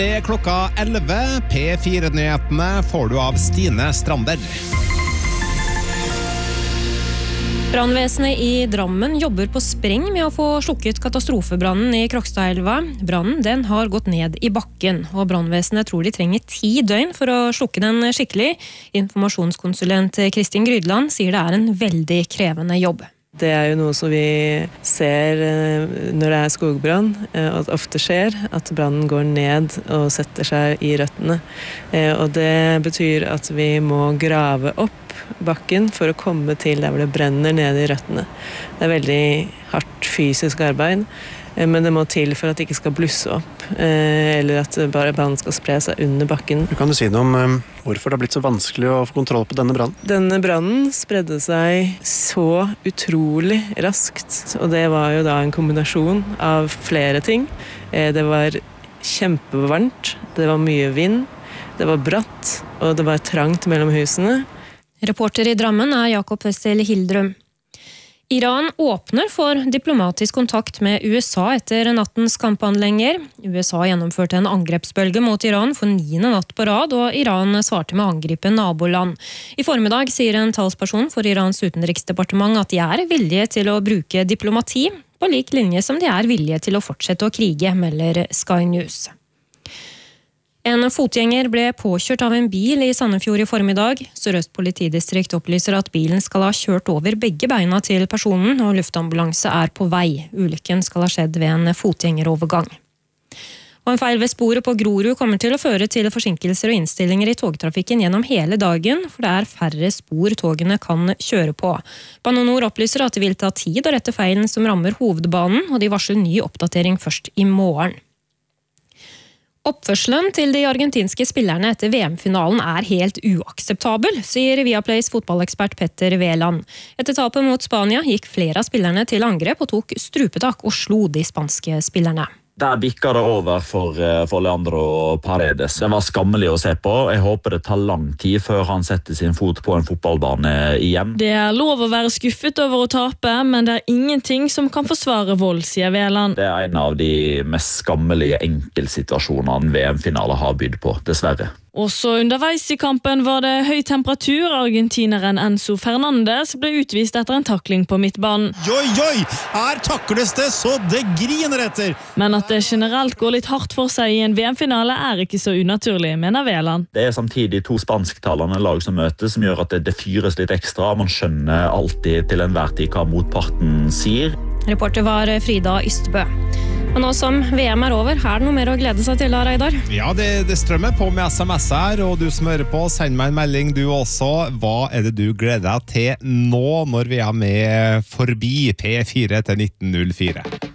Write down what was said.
Det er klokka 11. P4-nyhetene får du av Stine Strander. Brannvesenet i Drammen jobber på spreng med å få slukket katastrofebrannen i Krokstadelva. Brannen den har gått ned i bakken, og brannvesenet tror de trenger 10 døgn for å slukke den skikkelig. Informasjonskonsulent Kristin Grydland sier det er en veldig krevende jobb. Det er jo noe som vi ser når det er skogbrann, at det ofte skjer at brannen går ned og setter seg i røttene. Og det betyr at vi må grave opp bakken for å komme til der hvor det brenner nede i røttene. Det er veldig hardt fysisk arbeid, men det må til for at det ikke skal blusse opp, eller at bare brannen skal spre seg under bakken. Kan du si noe om hvorfor det har blitt så vanskelig å få kontroll på denne brannen? Denne brannen spredde seg så utrolig raskt, og det var jo da en kombinasjon av flere ting. Det var kjempevarmt, det var mye vind, det var bratt, og det var trangt mellom husene. Reporter i Drammen er Jakob Wessel Hildrum. Iran åpner for diplomatisk kontakt med USA etter nattens kamphandlinger. USA gjennomførte en angrepsbølge mot Iran for 9. natt på rad, og Iran svarte med å angripe naboland. I formiddag sier en talsperson for Irans utenriksdepartement at de er villige til å bruke diplomati, på lik linje som de er villige til å fortsette å krige, melder Sky News. En fotgjenger ble påkjørt av en bil i Sandefjord i formiddag. Sør-Øst politidistrikt opplyser at bilen skal ha kjørt over begge beina til personen, og luftambulanse er på vei. Ulykken skal ha skjedd ved en fotgjengerovergang. Og en feil ved sporet på Grorud kommer til å føre til forsinkelser og innstillinger i togtrafikken gjennom hele dagen, for det er færre spor togene kan kjøre på. Bane NOR opplyser at det vil ta tid å rette feilen som rammer hovedbanen, og de varsler ny oppdatering først i morgen. Oppførselen til de argentinske spillerne etter VM-finalen er helt uakseptabel, sier Viaplays fotballekspert Petter Wæland. Etter tapet mot Spania gikk flere av spillerne til angrep og tok strupetak og slo de spanske spillerne. Der bikket det over for Leandro Paredes. Det var skammelig å se på. Jeg håper det tar lang tid før han setter sin fot på en fotballbane igjen. Det er lov å være skuffet over å tape, men det er ingenting som kan forsvare vold, sier Wæland. Det er en av de mest skammelige enkeltsituasjonene VM-finale har bydd på, dessverre. Også underveis i kampen var det høy temperatur. Argentineren Enzo Fernandez ble utvist etter en takling på midtbanen. Oi, her takles det så det griner etter! Men at det generelt går litt hardt for seg i en VM-finale er ikke så unaturlig, mener Wæland. Det er samtidig 2 spansktalende lag som møtes, som gjør at det fyres litt ekstra. Man skjønner alltid til enhver tid hva motparten sier. Reporter var Frida Ystbø. Og nå som VM er over, er det noe mer å glede seg til, Reidar? Ja, det strømmer på med SMS her, og du som hører på, send meg en melding du også. Hva er det du gleder deg til nå når vi er med forbi P4 til 1904?